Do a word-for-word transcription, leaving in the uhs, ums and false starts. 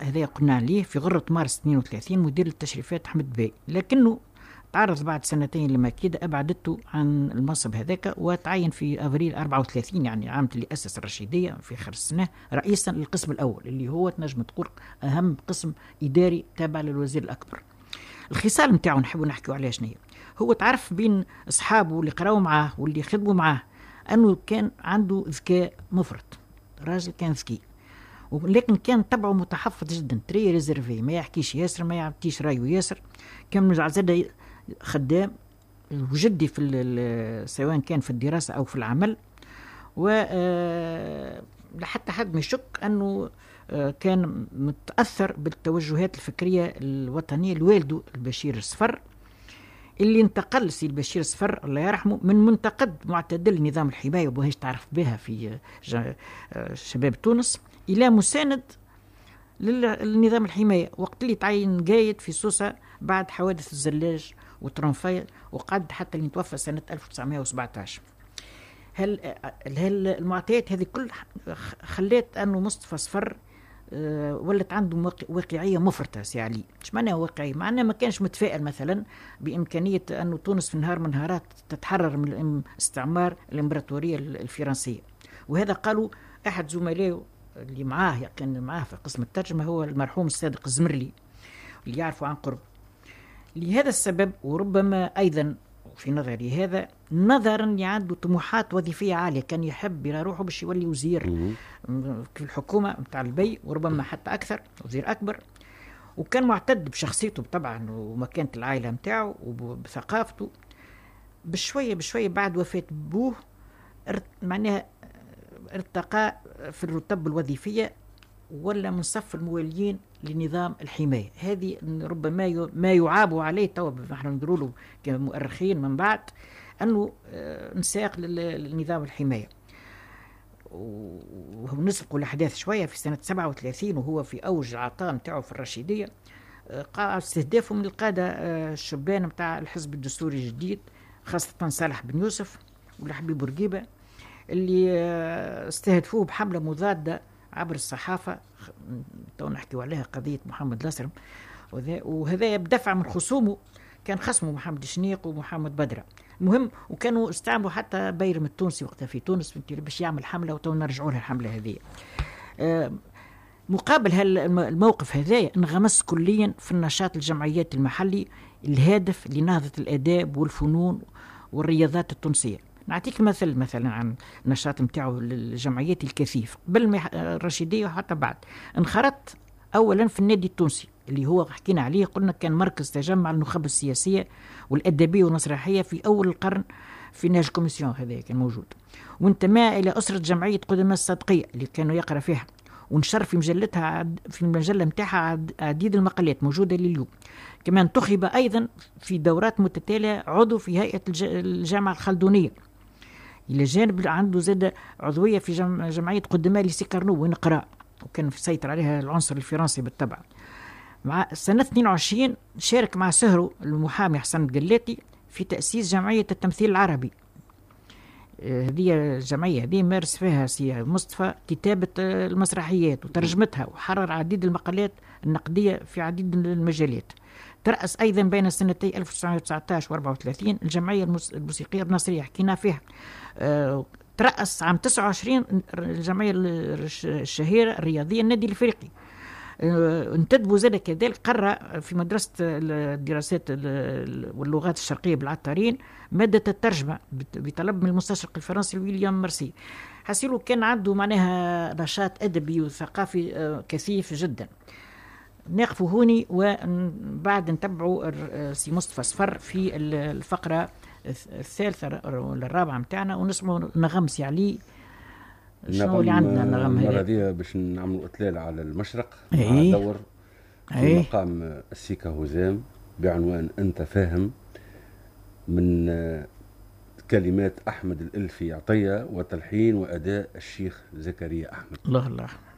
هذا قلنا عليه في غرة مارس اثنين وثلاثين مدير التشريفات أحمد باي، لكنه تعرض بعد سنتين لمكيدة أبعدته عن المنصب هذاك، وتعين في أبريل أربعة وثلاثين يعني عام اللي أسس الرشيدية في آخر السنة رئيسا للقسم الأول اللي هو تنجم تقول أهم قسم إداري تابع للوزير الأكبر. الخصال متاعه نحب نحكيو عليه شنية، هو تعرف بين أصحابه اللي قراوا معاه واللي خدموا معاه أنه كان عنده ذكاء مفرط، راجل كان ذكي، ولكن كان طبعه متحفظ جدا، تري ريزيرفي، ما يحكيش ياسر، ما يعطيش رايه ياسر، كان من زاد خدام وجدي في سواء كان في الدراسة أو في العمل، و لحتى حد ما يشك أنه كان متأثر بالتوجهات الفكرية الوطنية لوالده البشير الصفر، اللي انتقل سي البشير الصفر الله يرحمه من منتقد معتدل نظام الحماية وبهاش تعرف بها في شباب تونس إلى مساند للنظام الحماية، وقت اللي تعين قايد في سوسة بعد حوادث الزلاج وترنفايل، وقعد حتى اللي توفى سنة ألف وتسعمائة وسبعة عشر. هل هل المعطيات هذه كل خلت أنه مصطفى صفر أه ولت عنده واقعية مفرطة سي علي؟ مش معناها واقعية، معناها ما كانش متفائل مثلا بإمكانية أنه تونس في نهار من نهارات تتحرر من الاستعمار الإمبراطورية الفرنسية، وهذا قالوا أحد زملائه اللي معاه كان معاه في قسم الترجمة هو المرحوم الصادق الزمرلي اللي يعرفوا عن قرب. لهذا السبب وربما أيضا في نظري هذا نظرا اللي عنده طموحات وظيفية عالية، كان يحب يرى روحه باش يولي وزير في الحكومة متاع البي وربما حتى أكثر وزير أكبر، وكان معتد بشخصيته طبعا ومكانة العائلة متاعه وبثقافته. بشوية بشوية بعد وفاة بوه معناها ارتقى في الرتب الوظيفية ولا من صف المواليين لنظام الحماية. هذه ربما ما يعاب عليه تو نحن نقولوا له كمؤرخين من بعد أنه انساق لنظام الحماية. ونسبق الأحداث شوية في سنة سبعة وثلاثين وهو في أوج العطاء متاعه في الرشيدية، قام استهدافه من القادة الشبان متاع الحزب الدستوري الجديد خاصة صالح بن يوسف والحبيب بورقيبة، اللي استهدفوه بحملة مضادة عبر الصحافة، تو نحكي عليها قضية محمد لاسرم، وهذا بدفع من خصومه كان خصمه محمد شنيق ومحمد بدرة. المهم وكانوا استعملوا حتى بيرم التونسي وقتها في تونس باش يعمل حملة، وتو نرجعوا لها الحملة هذه. مقابل هالموقف هذا انغمس كليا في النشاط الجمعيات المحلي الهادف لنهضة الآداب والفنون والرياضات التونسية. نعطيك مثل مثلا عن النشاط متاعه للجمعيات الكثيف قبل الرشيدية وحتى بعد. انخرط أولا في النادي التونسي اللي هو حكينا عليه، قلنا كان مركز تجمع النخب السياسية والأدبية والمسرحية في أول القرن في ناج كوميسيون، هذا كان موجود. وانتمى إلى أسرة جمعية قدماء الصدقية اللي كانوا يقرأ فيها، ونشر في مجلتها في المجلة متاعها عديد المقالات موجودة لليوم. كمان انتخب أيضا في دورات متتالية عضو في هيئة الجامعة الخلدونية، إلى جانب عنده زاد عضوية في جمعية قدماء ليسي كارنو وين قرأ، وكان يسيطر عليها العنصر الفرنسي بالطبع. مع سنة اثنين وعشرين شارك مع سهرو المحامي حسن القلاتي في تأسيس جمعية التمثيل العربي. هذه الجمعية هذه مارس فيها سي مصطفى كتابة المسرحيات وترجمتها، وحرر عديد المقالات النقدية في عديد المجالات. ترأس أيضا بين سنتي ألف وتسعمائة وتسعة عشر وأربعة وثلاثين الجمعية الموسيقية النصرية حكينا فيها. أه ترأس عام تسعة وعشرين الجمعية الشهيرة الرياضية النادي الإفريقي. أه انتدبوا زاد كذلك قرأ في مدرسة الدراسات واللغات الشرقية بالعطارين مادة الترجمة بطلب من المستشرق الفرنسي ويليام مارسي. حسيلو كان عنده معناها نشاط أدبي وثقافي أه كثيف جدا. نقف هوني وبعد نتبعوا سي مصطفى صفر في الفقرة الثالثة والرابعة متاعنا ونسمعوا نغم سي علي. شنو اللي عندنا النغم هذه؟ المرة دي باش نعملوا إطلال على المشرق مع أيه. دور في أيه. مقام السيكا هزام بعنوان أنت فاهم، من كلمات أحمد الألفي عطية وتلحين وأداء الشيخ زكريا أحمد. الله الله.